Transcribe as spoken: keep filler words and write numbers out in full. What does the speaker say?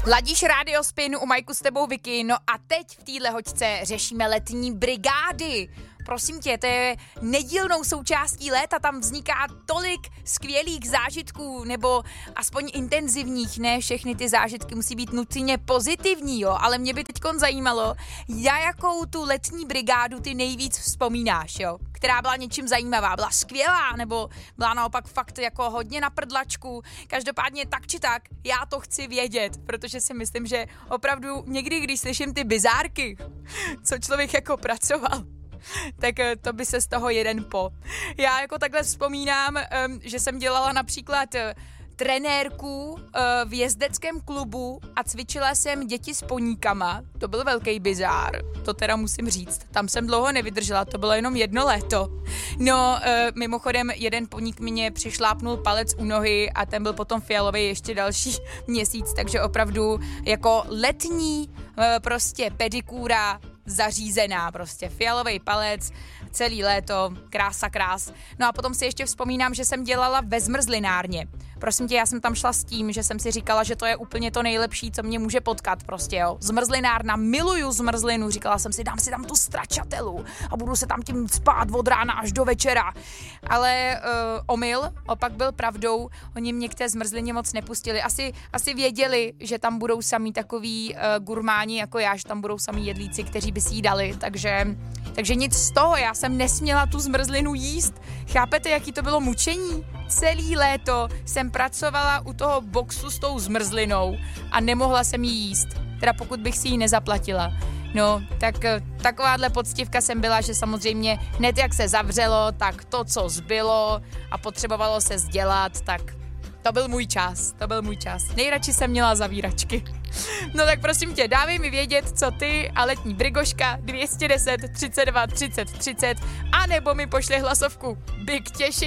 Ladíš Rádio Spin, u Majku s tebou Vicky, no a teď v téhle hoďce řešíme letní brigády. Prosím tě, to je nedílnou součástí léta, tam vzniká tolik skvělých zážitků, nebo aspoň intenzivních, ne všechny ty zážitky musí být nutně pozitivní, jo, ale mě by teďkon zajímalo, já jakou tu letní brigádu ty nejvíc vzpomínáš, jo, která byla něčím zajímavá, byla skvělá, nebo byla naopak fakt jako hodně na prdlačku, každopádně tak či tak, já to chci vědět, protože si myslím, že opravdu někdy, když slyším ty bizárky, co člověk jako pracoval, tak to by se z toho jeden po. Já jako takhle vzpomínám, že jsem dělala například trenérku v jezdeckém klubu a cvičila jsem děti s poníkama. To byl velký bizár, to teda musím říct. Tam jsem dlouho nevydržela, to bylo jenom jedno léto. No, mimochodem, jeden poník mě přišlápnul palec u nohy a ten byl potom fialový ještě další měsíc, takže opravdu jako letní prostě pedikúra zařízená, prostě fialový palec, celý léto, krása krás. No a potom si ještě vzpomínám, že jsem dělala ve zmrzlinárně. Prosím tě, já jsem tam šla s tím, že jsem si říkala, že to je úplně to nejlepší, co mě může potkat prostě, jo. Zmrzlinárna, miluju zmrzlinu, říkala jsem si, dám si tam tu stračatelu a budu se tam tím spát od rána až do večera. Ale uh, omyl, opak byl pravdou, oni mě k té zmrzlině moc nepustili. Asi, asi věděli, že tam budou samý takový uh, gurmáni jako já, že tam budou samý jedlíci, kteří by si jí dali, takže, takže nic z toho, já jsem nesměla tu zmrzlinu jíst. Chápete, jaký to bylo mučení? Celý léto jsem pracovala u toho boxu s tou zmrzlinou a nemohla jsem jí jíst, teda pokud bych si ji nezaplatila. No, tak takováhle poctivka jsem byla, že samozřejmě hned jak se zavřelo, tak to, co zbylo a potřebovalo se sdělat, tak to byl můj čas, to byl můj čas. Nejradši jsem měla zavíračky. No tak prosím tě, dávej mi vědět, co ty a letní brigoška dvě stě deset třicet dva třicet třicet, anebo mi pošli hlasovku. Big těši.